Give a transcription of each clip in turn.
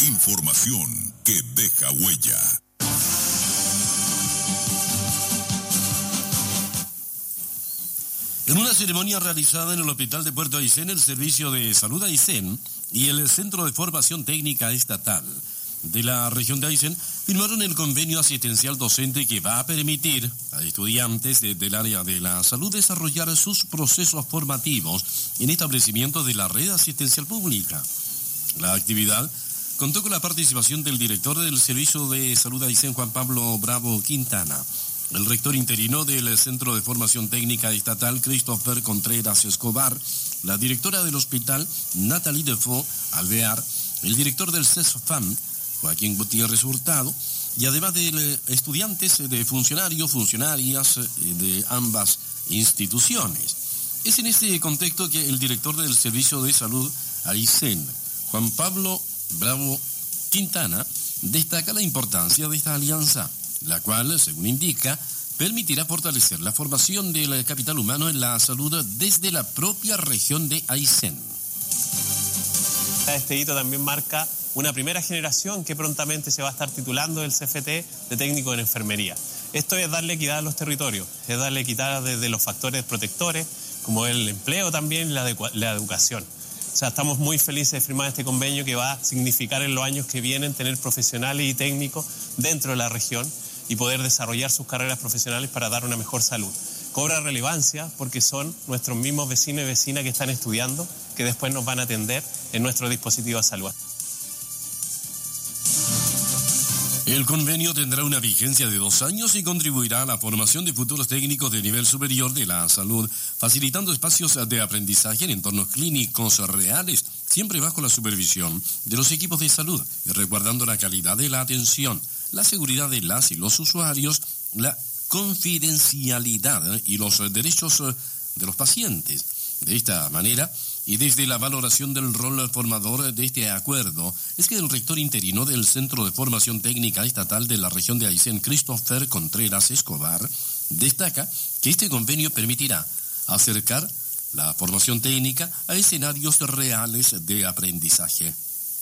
Información que deja huella. En una ceremonia realizada en el Hospital de Puerto Aysén, el Servicio de Salud Aysén y el Centro de Formación Técnica Estatal de la región de Aysén firmaron el convenio asistencial docente que va a permitir a estudiantes del área de la salud desarrollar sus procesos formativos en establecimientos de la red asistencial pública. La actividad contó con la participación del director del Servicio de Salud Aysén, Juan Pablo Bravo Quintana, el rector interino del Centro de Formación Técnica Estatal, Christopher Contreras Escobar, la directora del hospital, Nathalie Defoe Alvear, el director del CESFAM, Joaquín Gutiérrez Hurtado, y además de estudiantes, de funcionarias de ambas instituciones. Es en este contexto que el director del Servicio de Salud Aysén, Juan Pablo Bravo Quintana, destaca la importancia de esta alianza, la cual, según indica, permitirá fortalecer la formación del capital humano en la salud desde la propia región de Aysén. Este hito también marca una primera generación que prontamente se va a estar titulando el CFT de técnico en enfermería. Esto es darle equidad a los territorios, es darle equidad desde los factores protectores, como el empleo también y la educación. O sea, estamos muy felices de firmar este convenio que va a significar en los años que vienen tener profesionales y técnicos dentro de la región y poder desarrollar sus carreras profesionales para dar una mejor salud. Cobra relevancia porque son nuestros mismos vecinos y vecinas que están estudiando, que después nos van a atender en nuestro dispositivo de salud. El convenio tendrá una vigencia de 2 años y contribuirá a la formación de futuros técnicos de nivel superior de la salud, facilitando espacios de aprendizaje en entornos clínicos reales, siempre bajo la supervisión de los equipos de salud y resguardando la calidad de la atención, la seguridad de las y los usuarios, la confidencialidad y los derechos de los pacientes. De esta manera, y desde la valoración del rol formador de este acuerdo, es que el rector interino del Centro de Formación Técnica Estatal de la región de Aysén, Christopher Contreras Escobar, destaca que este convenio permitirá acercar la formación técnica a escenarios reales de aprendizaje.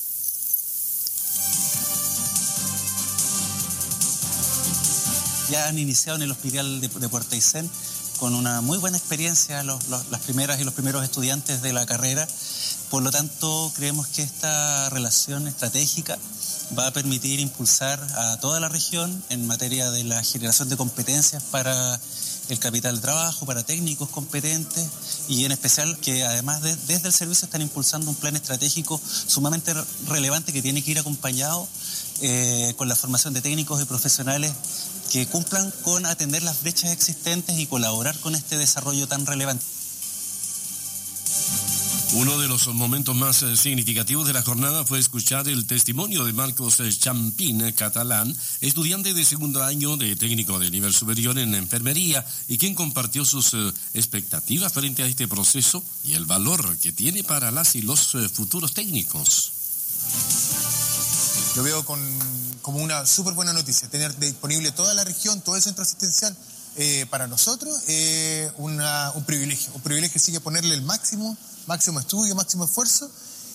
Ya han iniciado en el Hospital de Puerto Aysén con una muy buena experiencia las primeras y los primeros estudiantes de la carrera. Por lo tanto, creemos que esta relación estratégica va a permitir impulsar a toda la región en materia de la generación de competencias para el capital de trabajo, para técnicos competentes y en especial que además desde el servicio están impulsando un plan estratégico sumamente relevante que tiene que ir acompañado con la formación de técnicos y profesionales que cumplan con atender las brechas existentes y colaborar con este desarrollo tan relevante. Uno de los momentos más significativos de la jornada fue escuchar el testimonio de Marcos Champín, catalán, estudiante de segundo año de técnico de nivel superior en enfermería y quien compartió sus expectativas frente a este proceso y el valor que tiene para las y los futuros técnicos. Lo veo como una súper buena noticia, tener disponible toda la región, todo el centro asistencial para nosotros, un privilegio, sí que ponerle el máximo estudio, máximo esfuerzo.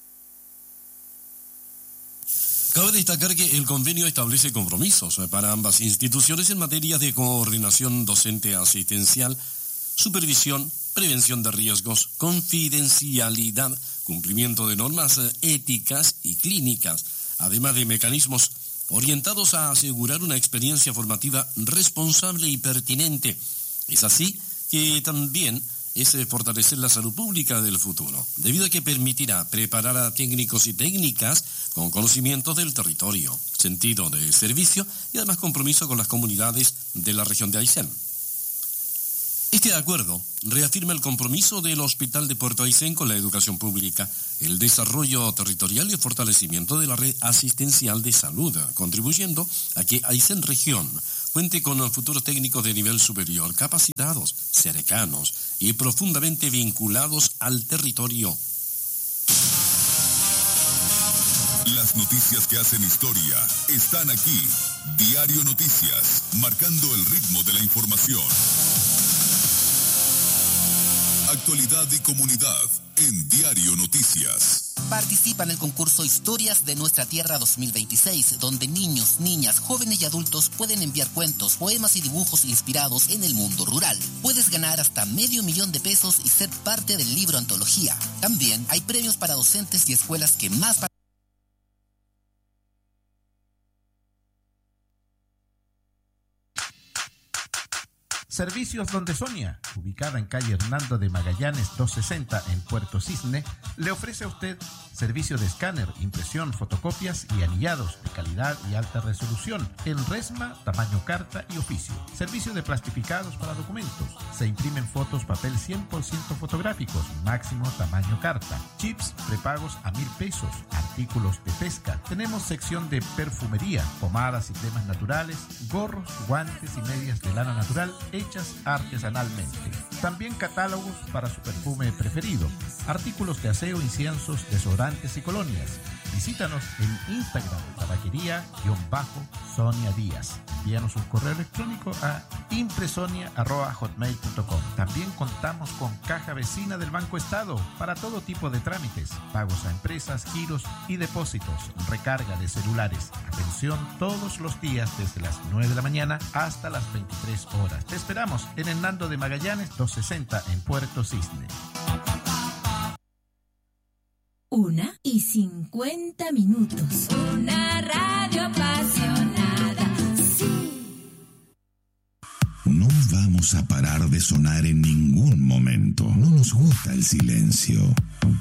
Cabe destacar que el convenio establece compromisos para ambas instituciones en materia de coordinación docente asistencial, supervisión, prevención de riesgos, confidencialidad, cumplimiento de normas éticas y clínicas, además de mecanismos orientados a asegurar una experiencia formativa responsable y pertinente. Es así que también es fortalecer la salud pública del futuro, debido a que permitirá preparar a técnicos y técnicas con conocimientos del territorio, sentido de servicio y además compromiso con las comunidades de la región de Aysén. Este acuerdo reafirma el compromiso del Hospital de Puerto Aysén con la educación pública, el desarrollo territorial y el fortalecimiento de la red asistencial de salud, contribuyendo a que Aysén Región cuente con futuros técnicos de nivel superior, capacitados, cercanos y profundamente vinculados al territorio. Las noticias que hacen historia están aquí. Diario Noticias, marcando el ritmo de la información. Actualidad y comunidad en Diario Noticias. Participa en el concurso Historias de Nuestra Tierra 2026, donde niños, niñas, jóvenes y adultos pueden enviar cuentos, poemas y dibujos inspirados en el mundo rural. Puedes ganar hasta $500,000 y ser parte del libro antología. También hay premios para docentes y escuelas que más Servicios Donde Sonia, ubicada en calle Hernando de Magallanes 260 en Puerto Cisne, le ofrece a usted servicio de escáner, impresión, fotocopias y anillados de calidad y alta resolución en resma, tamaño carta y oficio. Servicio de plastificados para documentos. Se imprimen fotos papel 100% fotográficos, máximo tamaño carta. Chips prepagos a $1,000. Artículos de pesca. Tenemos sección de perfumería, pomadas y cremas naturales, gorros, guantes y medias de lana natural hechas artesanalmente. También catálogos para su perfume preferido, artículos de aseo, inciensos, desodorantes y colonias. Visítanos en Instagram, tabaquería_Sonia Díaz. Envíanos un correo electrónico a impresonia@hotmail.com. También contamos con caja vecina del Banco Estado para todo tipo de trámites, pagos a empresas, giros y depósitos, recarga de celulares. Atención todos los días desde las 9 de la mañana hasta las 23 horas. Te esperamos en Hernando de Magallanes 260 en Puerto Cisne. 1:50. Una radio apasionada. Sí. No vamos a parar de sonar en ningún momento. No nos gusta el silencio.